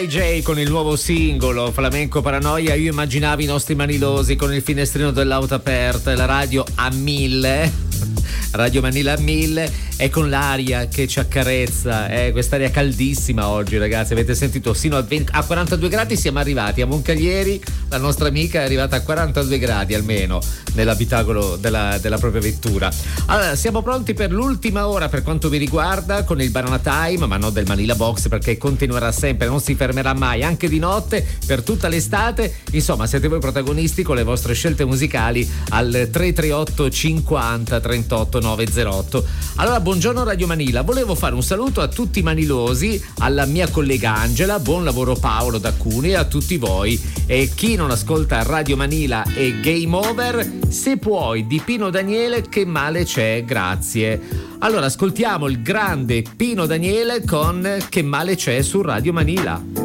J con il nuovo singolo Flamenco Paranoia. Io immaginavo i nostri manilosi con il finestrino dell'auto aperta e la radio a 1000 Radio Manila a 1000 e con l'aria che ci accarezza, quest'aria caldissima oggi, ragazzi. Avete sentito? Sino a 42 gradi siamo arrivati a Moncalieri. La nostra amica è arrivata a 42 gradi almeno nell'abitacolo della propria vettura. Allora, siamo pronti per l'ultima ora per quanto vi riguarda con il Banana Time, ma non del Manila Box, perché continuerà sempre, non si fermerà mai, anche di notte, per tutta l'estate. Insomma, siete voi protagonisti con le vostre scelte musicali al 338 50 38 908. Allora, buongiorno Radio Manila, volevo fare un saluto a tutti i manilosi, alla mia collega Angela, buon lavoro Paolo da Cuneo, e a tutti voi. E chi non ascolta Radio Manila e Game Over, se puoi, di Pino Daniele, Che male c'è, grazie. Allora ascoltiamo il grande Pino Daniele con Che male c'è su Radio Manila.